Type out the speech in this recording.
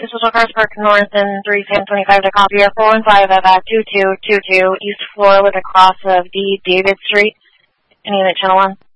This is Cars Park North and 3 Sam 25 to copy your 415 at 2222 East Florida with a cross of D. David Street. Any unit channel 1.